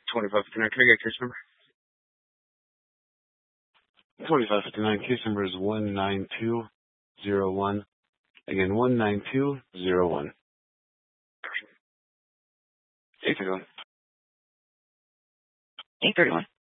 2559. Can I get case number? 2559. Case number is 19201. Again, 19201. 831. 831.